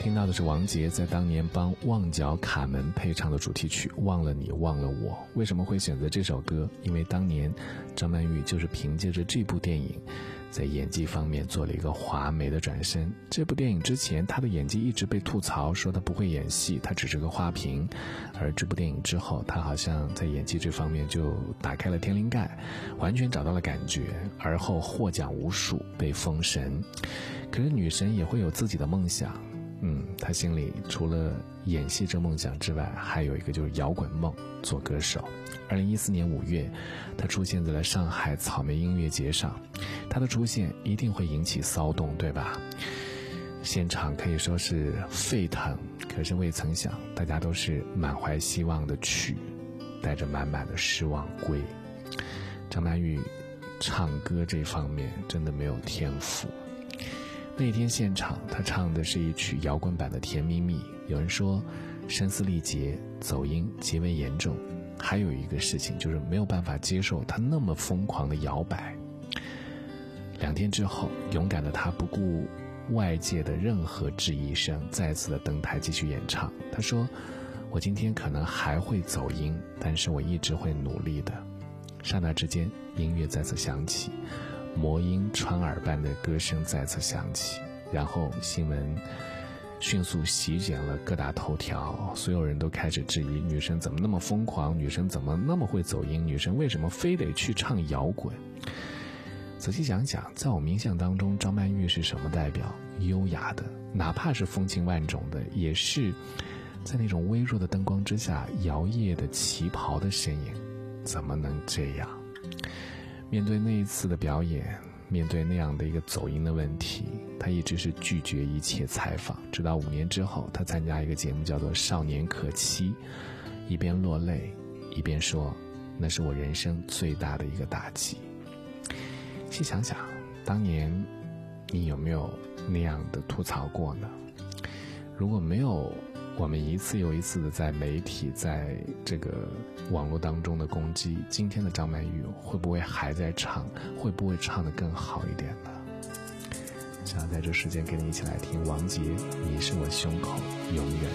听到的是王杰在当年帮《旺角卡门》配唱的主题曲《忘了你忘了我》。为什么会选择这首歌？因为当年张曼玉就是凭借着这部电影在演技方面做了一个华美的转身。这部电影之前她的演技一直被吐槽，说她不会演戏，她只是个花瓶。而这部电影之后，她好像在演技这方面就打开了天灵盖，完全找到了感觉，而后获奖无数，被封神。可是女神也会有自己的梦想，她心里除了演戏这梦想之外，还有一个就是摇滚梦，做歌手。2014年5月，她出现在了上海草莓音乐节上，她的出现一定会引起骚动，对吧？现场可以说是沸腾，可是未曾想，大家都是满怀希望的去，带着满满的失望归。张曼玉唱歌这方面真的没有天赋。那天现场她唱的是一曲摇滚版的甜蜜蜜，有人说声嘶力竭，走音极为严重，还有一个事情就是没有办法接受她那么疯狂的摇摆。2天之后，勇敢的她不顾外界的任何质疑声，再次的登台继续演唱。她说，我今天可能还会走音，但是我一直会努力的。刹那之间，音乐再次响起，魔音穿耳般的歌声再次响起，然后新闻迅速席卷了各大头条，所有人都开始质疑女神怎么那么疯狂，女神怎么那么会走音，女神为什么非得去唱摇滚。仔细想想，在我们印象当中，张曼玉是什么代表？优雅的，哪怕是风情万种的，也是在那种微弱的灯光之下摇曳的旗袍的身影，怎么能这样？面对那一次的表演，面对那样的一个走音的问题，她一直是拒绝一切采访，直到5年之后，她参加一个节目叫做《少年可期》，一边落泪一边说，那是我人生最大的一个打击。细想想，当年你有没有那样的吐槽过呢？如果没有我们一次又一次的在媒体在这个网络当中的攻击，今天的张曼玉会不会还在唱，会不会唱得更好一点呢？想要在这时间跟你一起来听王杰，你是我胸口永远